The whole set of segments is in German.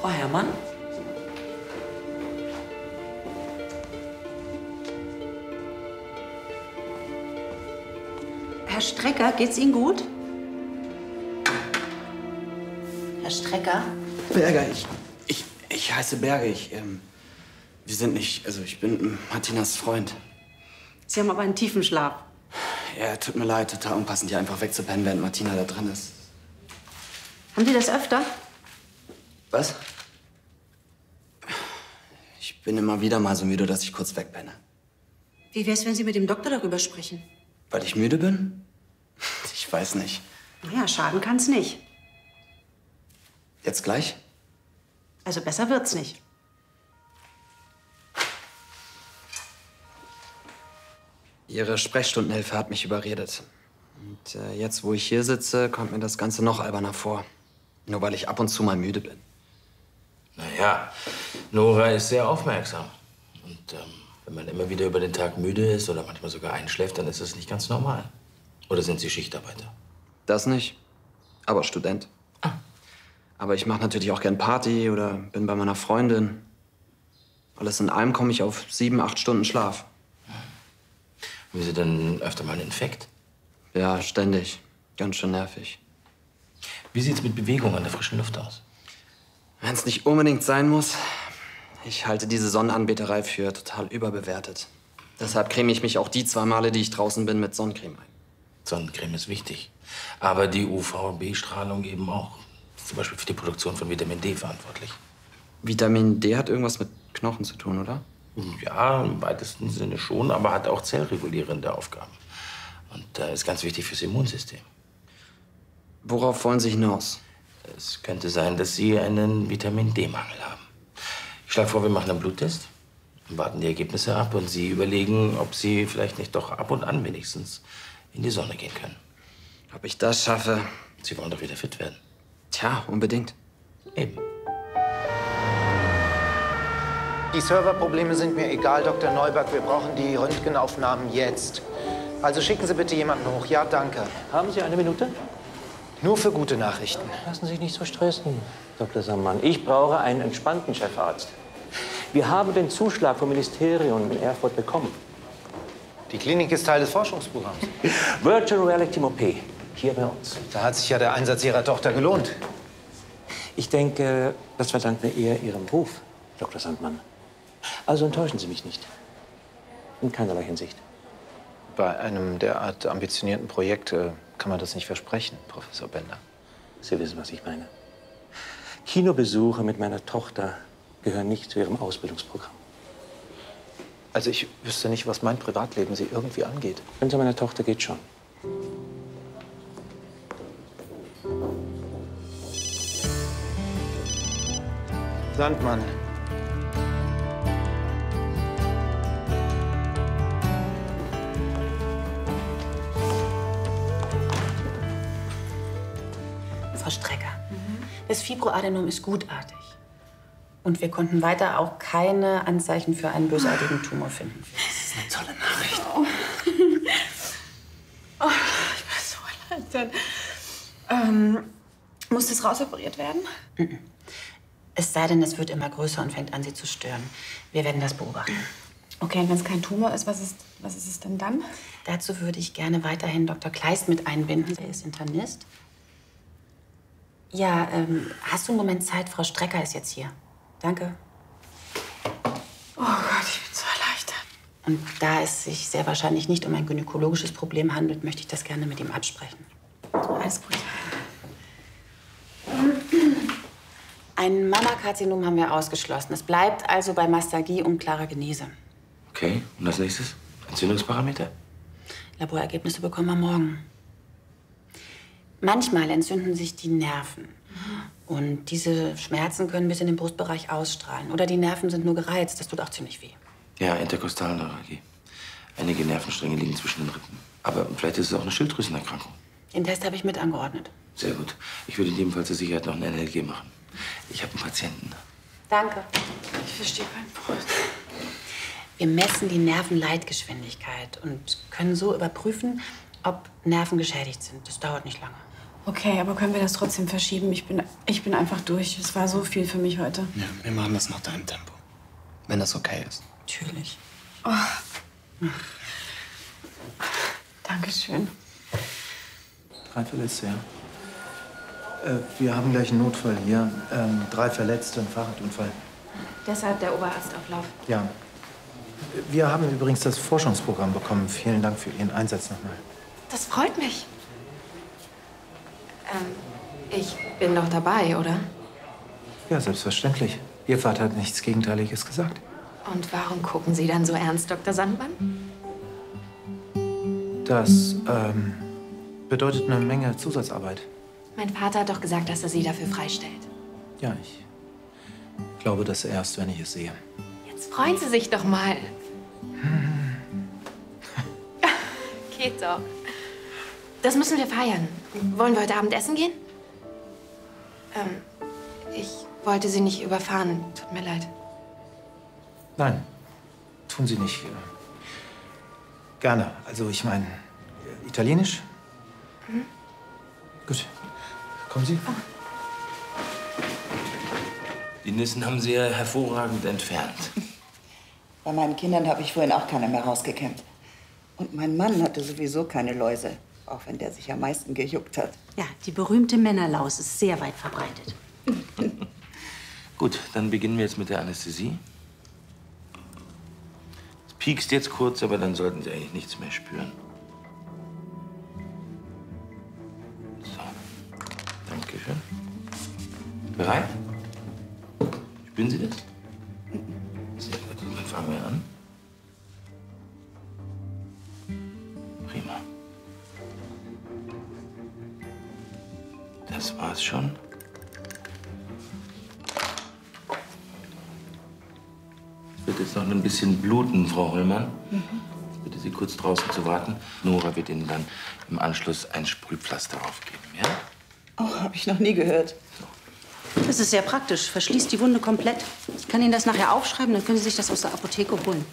Frau Herrmann? Herr Strecker, geht's Ihnen gut? Herr Strecker? Berger, ich heiße Berger. Wir sind nicht, also ich bin Martinas Freund. Sie haben aber einen tiefen Schlaf. Ja, tut mir leid, total unpassend, hier einfach wegzupennen, während Martina da drin ist. Haben Sie das öfter? Was? Ich bin immer wieder mal so müde, dass ich kurz wegpenne. Wie wär's, wenn Sie mit dem Doktor darüber sprechen? Weil ich müde bin? Ich weiß nicht. Naja, schaden kann's nicht. Jetzt gleich? Also besser wird's nicht. Ihre Sprechstundenhilfe hat mich überredet. Und jetzt, wo ich hier sitze, kommt mir das Ganze noch alberner vor. Nur weil ich ab und zu mal müde bin. Naja, Nora ist sehr aufmerksam. Und wenn man immer wieder über den Tag müde ist oder manchmal sogar einschläft, dann ist das nicht ganz normal. Oder sind Sie Schichtarbeiter? Das nicht, aber Student. Ah. Aber ich mache natürlich auch gern Party oder bin bei meiner Freundin. Alles in allem komme ich auf 7, 8 Stunden Schlaf. Haben Sie dann öfter mal einen Infekt? Ja, ständig. Ganz schön nervig. Wie sieht's mit Bewegung an der frischen Luft aus? Wenn es nicht unbedingt sein muss. Ich halte diese Sonnenanbeterei für total überbewertet. Deshalb creme ich mich auch die 2 Male, die ich draußen bin, mit Sonnencreme ein. Sonnencreme ist wichtig. Aber die UVB-Strahlung eben auch. Ist zum Beispiel für die Produktion von Vitamin D verantwortlich. Vitamin D hat irgendwas mit Knochen zu tun, oder? Ja, im weitesten Sinne schon, aber hat auch zellregulierende Aufgaben. Und ist ganz wichtig fürs Immunsystem. Worauf wollen Sie hinaus? Es könnte sein, dass Sie einen Vitamin D-Mangel haben. Ich schlage vor, wir machen einen Bluttest, warten die Ergebnisse ab und Sie überlegen, ob Sie vielleicht nicht doch ab und an wenigstens in die Sonne gehen können. Ob ich das schaffe? Sie wollen doch wieder fit werden. Tja, unbedingt. Eben. Die Serverprobleme sind mir egal, Dr. Neuberg. Wir brauchen die Röntgenaufnahmen jetzt. Also schicken Sie bitte jemanden hoch. Ja, danke. Haben Sie eine Minute? Nur für gute Nachrichten. Lassen Sie sich nicht so stressen, Dr. Sammann. Ich brauche einen entspannten Chefarzt. Wir haben den Zuschlag vom Ministerium in Erfurt bekommen. Die Klinik ist Teil des Forschungsprogramms. Virtual Reality OP, hier bei uns. Da hat sich ja der Einsatz Ihrer Tochter gelohnt. Ich denke, das verdanken wir eher Ihrem Ruf, Dr. Sandmann. Also enttäuschen Sie mich nicht. In keinerlei Hinsicht. Bei einem derart ambitionierten Projekt kann man das nicht versprechen, Professor Bender. Sie wissen, was ich meine. Kinobesuche mit meiner Tochter gehören nicht zu Ihrem Ausbildungsprogramm. Also ich wüsste nicht, was mein Privatleben Sie irgendwie angeht. Wenn es um meine Tochter geht, schon. Sandmann. Frau Strecker, das Fibroadenom ist gutartig. Und wir konnten weiter auch keine Anzeichen für einen bösartigen Tumor finden. Das ist eine tolle Nachricht. Oh, ich bin so erleichtert. Muss das rausoperiert werden? Es sei denn, es wird immer größer und fängt an, Sie zu stören. Wir werden das beobachten. Okay, und wenn es kein Tumor ist, was ist es denn dann? Dazu würde ich gerne weiterhin Dr. Kleist mit einbinden. Er ist Internist. Ja, hast du einen Moment Zeit? Frau Strecker ist jetzt hier. Danke. Oh Gott, ich bin so erleichtert. Und da es sich sehr wahrscheinlich nicht um ein gynäkologisches Problem handelt, möchte ich das gerne mit ihm absprechen. Alles gut. Ein Mammakarzinom haben wir ausgeschlossen. Es bleibt also bei Mastalgie und klarer Genese. Okay, und als nächstes? Entzündungsparameter? Laborergebnisse bekommen wir morgen. Manchmal entzünden sich die Nerven. Und diese Schmerzen können bis in den Brustbereich ausstrahlen. Oder die Nerven sind nur gereizt. Das tut auch ziemlich weh. Ja, Interkostalneuralgie. Einige Nervenstränge liegen zwischen den Rippen. Aber vielleicht ist es auch eine Schilddrüsenerkrankung. Den Test habe ich mit angeordnet. Sehr gut. Ich würde in jedem Fall zur Sicherheit noch ein NLG machen. Ich habe einen Patienten. Danke. Ich verstehe kein Wort. Wir messen die Nervenleitgeschwindigkeit und können so überprüfen, ob Nerven geschädigt sind. Das dauert nicht lange. Okay, aber können wir das trotzdem verschieben? Ich bin einfach durch. Es war so viel für mich heute. Ja, wir machen das nach deinem Tempo. Wenn das okay ist. Natürlich. Dankeschön. 3 Verletzte, ja. Wir haben gleich einen Notfall hier. 3 Verletzte, ein Fahrradunfall. Deshalb der Oberarztauflauf. Ja. Wir haben übrigens das Forschungsprogramm bekommen. Vielen Dank für Ihren Einsatz nochmal. Das freut mich. Ich bin doch dabei, oder? Ja, selbstverständlich. Ihr Vater hat nichts Gegenteiliges gesagt. Und warum gucken Sie dann so ernst, Dr. Sandmann? Das bedeutet eine Menge Zusatzarbeit. Mein Vater hat doch gesagt, dass er Sie dafür freistellt. Ja, ich glaube das erst, wenn ich es sehe. Jetzt freuen Sie sich doch mal. Geht doch. Das müssen wir feiern. Wollen wir heute Abend essen gehen? Ich wollte Sie nicht überfahren. Tut mir leid. Nein, tun Sie nicht. Gerne. Also ich meine, Italienisch? Gut. Kommen Sie. Die Nissen haben Sie ja hervorragend entfernt. Bei meinen Kindern habe ich vorhin auch keine mehr rausgekämmt. Und mein Mann hatte sowieso keine Läuse, auch wenn der sich am meisten gejuckt hat. Ja, die berühmte Männerlaus ist sehr weit verbreitet. Gut, dann beginnen wir jetzt mit der Anästhesie. Es piekst jetzt kurz, aber dann sollten Sie eigentlich nichts mehr spüren. So, danke schön. Bereit? Spüren Sie das? Sehr gut, dann fangen wir an. Prima. Das war's schon. Es wird jetzt noch ein bisschen bluten, Frau Hollmann. Ich bitte Sie, kurz draußen zu warten. Nora wird Ihnen dann im Anschluss ein Sprühpflaster aufgeben, ja? Oh, habe ich noch nie gehört. Das ist sehr praktisch. Verschließt die Wunde komplett. Ich kann Ihnen das nachher aufschreiben, dann können Sie sich das aus der Apotheke holen.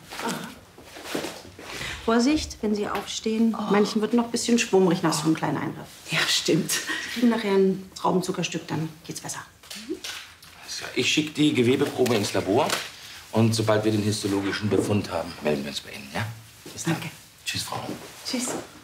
Vorsicht, wenn Sie aufstehen. Manchen wird noch ein bisschen schwummrig nach so einem kleinen Eingriff. Ja, stimmt. Sie kriegen nachher ein Traubenzuckerstück, dann geht's besser. Also, ich schicke die Gewebeprobe ins Labor. Und sobald wir den histologischen Befund haben, melden wir uns bei Ihnen, ja? Bis dann. Danke. Tschüss, Frau. Tschüss.